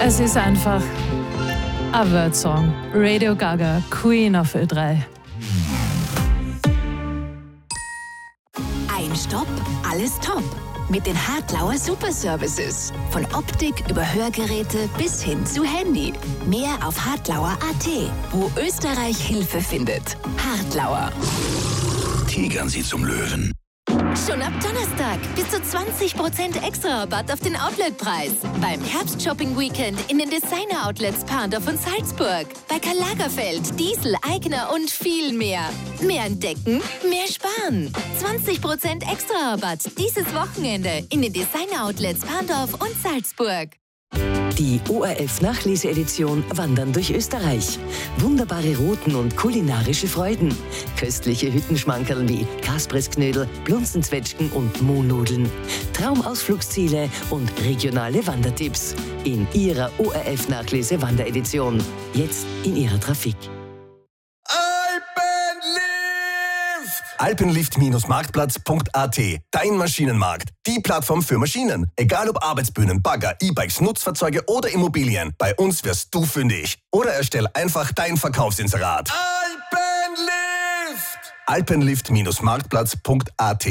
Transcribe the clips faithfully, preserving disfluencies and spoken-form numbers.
Es ist einfach ein Word-Song. Radio Gaga, Queen auf Ö drei. Ein Stopp, alles top. Mit den Hartlauer Superservices. Von Optik über Hörgeräte bis hin zu Handy. Mehr auf hartlauer punkt at, wo Österreich Hilfe findet. Hartlauer. Tigern Sie zum Löwen. Schon ab Donnerstag bis zu zwanzig Prozent extra Rabatt auf den Outletpreis. Beim Herbst-Shopping-Weekend in den Designer-Outlets Parndorf und Salzburg. Bei Karl Lagerfeld, Diesel, Aigner und viel mehr. Mehr entdecken, mehr sparen. zwanzig Prozent extra Rabatt dieses Wochenende in den Designer-Outlets Parndorf und Salzburg. Die O R F-Nachlese-Edition Wandern durch Österreich. Wunderbare Routen und kulinarische Freuden. Köstliche Hüttenschmankerl wie Kaspressknödel, Blunzenzwetschgen und Mohnnudeln. Traumausflugsziele und regionale Wandertipps. In Ihrer O R F-Nachlese-Wanderedition. Jetzt in Ihrer Trafik. Alpenlift Marktplatz punkt at. Dein Maschinenmarkt. Die Plattform für Maschinen. Egal ob Arbeitsbühnen, Bagger, E-Bikes, Nutzfahrzeuge oder Immobilien. Bei uns wirst du fündig. Oder erstell einfach dein Verkaufsinserat. Alpenlift! Alpenlift Marktplatz punkt at.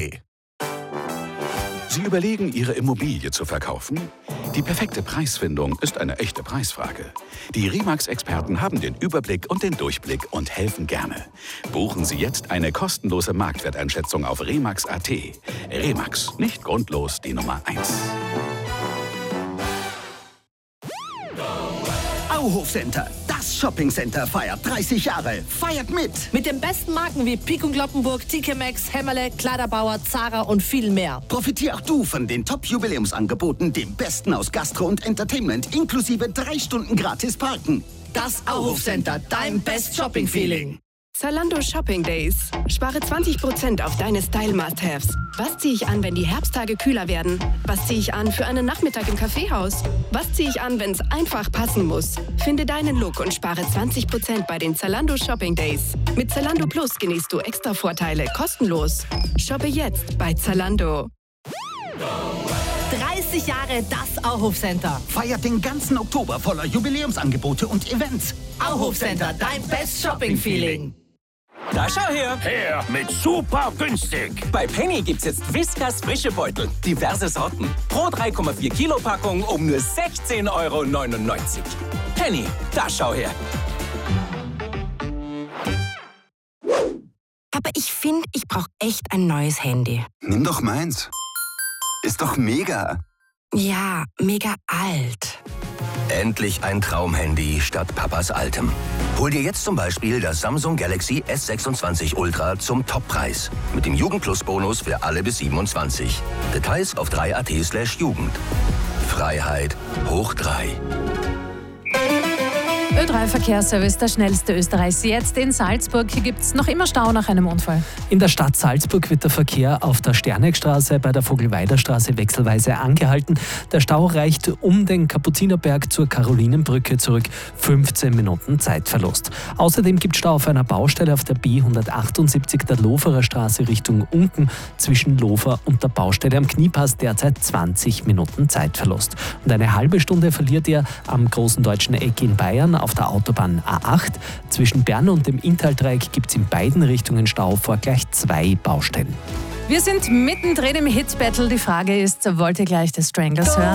Sie überlegen, Ihre Immobilie zu verkaufen? Die perfekte Preisfindung ist eine echte Preisfrage. Die Remax-Experten haben den Überblick und den Durchblick und helfen gerne. Buchen Sie jetzt eine kostenlose Marktwerteinschätzung auf remax punkt at. Remax, nicht grundlos die Nummer eins. Auhof Center, das Shoppingcenter feiert dreißig Jahre. Feiert mit! Mit den besten Marken wie Pik und Kloppenburg, T K Maxx, Hämmerle, Kleiderbauer, Zara und viel mehr. Profitier auch du von den Top-Jubiläumsangeboten, dem Besten aus Gastro und Entertainment, inklusive drei Stunden gratis Parken. Das Auhof Center, dein Best Shopping Feeling. Zalando Shopping Days. Spare zwanzig Prozent auf deine Style-Must-Haves. Was ziehe ich an, wenn die Herbsttage kühler werden? Was ziehe ich an für einen Nachmittag im Kaffeehaus? Was ziehe ich an, wenn es einfach passen muss? Finde deinen Look und spare zwanzig Prozent bei den Zalando Shopping Days. Mit Zalando Plus genießt du extra Vorteile kostenlos. Shoppe jetzt bei Zalando. dreißig Jahre das Auhof Center. Feiert den ganzen Oktober voller Jubiläumsangebote und Events. Auhof Center, dein Best Shopping Feeling. Da schau her! Her mit super günstig! Bei Penny gibt's jetzt Whiskas frische Beutel. Diverse Sorten. Pro drei Komma vier Kilo Packung um nur sechzehn Euro neunundneunzig. Penny, da schau her! Aber ich finde, ich brauche echt ein neues Handy. Nimm doch meins. Ist doch mega. Ja, mega alt. Endlich ein Traumhandy statt Papas altem. Hol dir jetzt zum Beispiel das Samsung Galaxy S sechsundzwanzig Ultra zum Toppreis. Mit dem Jugendplus-Bonus für alle bis siebenundzwanzig. Details auf drei punkt at slash Jugend. Freiheit hoch drei. Ö drei Verkehrsservice, der schnellste Österreichs. Jetzt in Salzburg. Hier gibt es noch immer Stau nach einem Unfall. In der Stadt Salzburg wird der Verkehr auf der Sternegstraße bei der Vogelweiderstraße wechselweise angehalten. Der Stau reicht um den Kapuzinerberg zur Karolinenbrücke zurück. fünfzehn Minuten Zeitverlust. Außerdem gibt es Stau auf einer Baustelle auf der B hundertachtundsiebzig der Loferer Straße Richtung Unken zwischen Lofer und der Baustelle am Kniepass derzeit zwanzig Minuten Zeitverlust. Und eine halbe Stunde verliert ihr am Großen Deutschen Eck in Bayern auf der Autobahn A acht. Zwischen Bern und dem Inntal-Dreieck gibt es in beiden Richtungen Stau vor gleich zwei Baustellen. Wir sind mittendrin im Hit-Battle. Die Frage ist, wollt ihr gleich The Stranglers hören?